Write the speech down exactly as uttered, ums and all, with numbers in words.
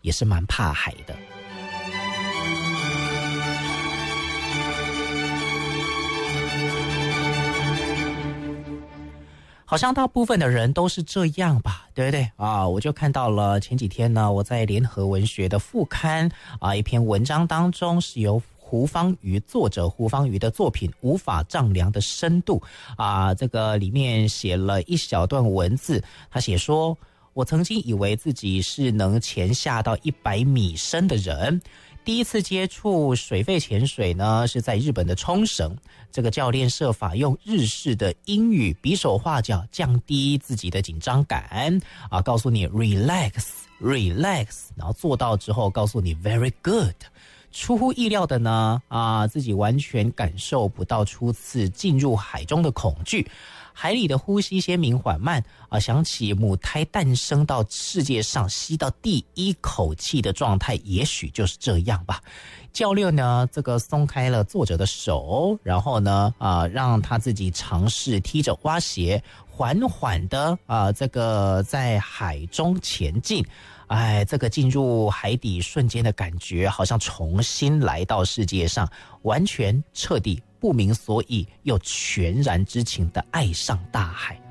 也是蛮怕海的。好像大部分的人都是这样吧，对不对啊？我就看到了前几天呢，我在联合文学的副刊啊一篇文章当中，是由胡方瑜作者胡方瑜的作品《无法丈量的深度》啊，这个里面写了一小段文字，他写说：我曾经以为自己是能潜下到一百米深的人。第一次接触水肺潜水呢，是在日本的冲绳。这个教练设法用日式的英语比手画脚，降低自己的紧张感啊，告诉你 relax relax， 然后做到之后告诉你 very good。出乎意料的呢，啊，自己完全感受不到初次进入海中的恐惧。海里的呼吸先明缓慢啊，想起母胎诞生到世界上吸到第一口气的状态，也许就是这样吧。教练呢，这个松开了作者的手，然后呢，啊，让他自己尝试踢着蛙鞋，缓缓的啊，这个在海中前进。哎，这个进入海底瞬间的感觉，好像重新来到世界上，完全彻底不明所以又全然知情的爱上大海。